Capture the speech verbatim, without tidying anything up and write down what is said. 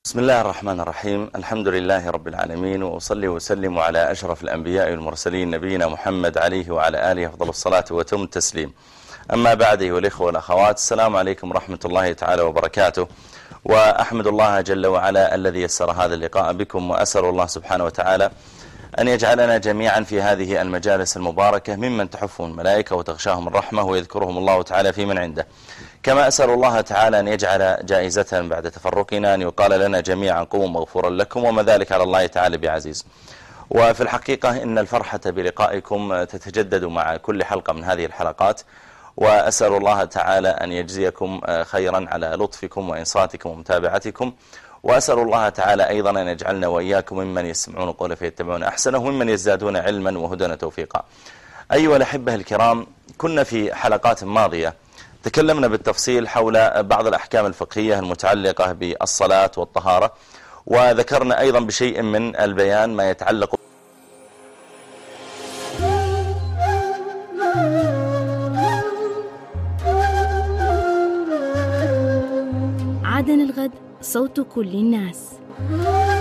بسم الله الرحمن الرحيم. الحمد لله رب العالمين، وأصلي وسلم على أشرف الأنبياء والمرسلين نبينا محمد عليه وعلى آله أفضل الصلاة وتم التسليم. أما بعد أيها الإخوة والأخوات، السلام عليكم ورحمة الله تعالى وبركاته. وأحمد الله جل وعلا الذي يسر هذا اللقاء بكم، وأسأل الله سبحانه وتعالى أن يجعلنا جميعا في هذه المجالس المباركة ممن تحفهم الملائكة وتغشاهم الرحمة ويذكرهم الله تعالى في من عنده. كما أسأل الله تعالى أن يجعل جائزة بعد تفرقنا أن يقال لنا جميعا قوموا مغفورا لكم، وما ذلك على الله تعالى بعزيز. وفي الحقيقة إن الفرحة بلقائكم تتجدد مع كل حلقة من هذه الحلقات، وأسأل الله تعالى أن يجزيكم خيرا على لطفكم وإنصاتكم ومتابعتكم، وأسأل الله تعالى أيضا أن يجعلنا وإياكم ممن يسمعون القول فيتبعون أحسنه، وممن يزدادون علما وهدى توفيقا. أيها الأحبة الكرام، كنا في حلقات ماضية تكلمنا بالتفصيل حول بعض الأحكام الفقهية المتعلقة بالصلاة والطهارة، وذكرنا أيضا بشيء من البيان ما يتعلق عدن الغد، صوت كل الناس.